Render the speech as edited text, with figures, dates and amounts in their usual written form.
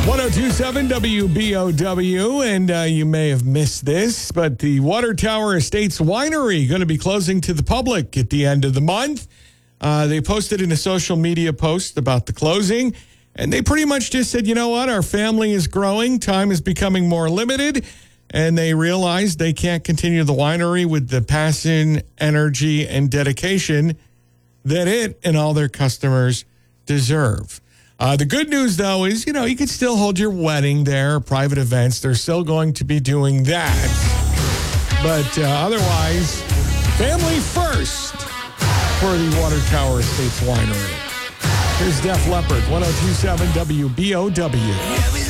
1027 WBOW, and you may have missed this, but the Water Tower Estates Winery going to be closing to the public at the end of the month. They posted in a social media post about the closing, and they pretty much just said, you know what, our family is growing, time is becoming more limited, and they realized they can't continue the winery with the passion, energy, and dedication that it and all their customers deserve. The good news, though, is, you know, you can still hold your wedding there, private events. They're still going to be doing that. But otherwise, family first for the Water Tower Estates Winery. Here's Def Leppard, 1027 WBOW.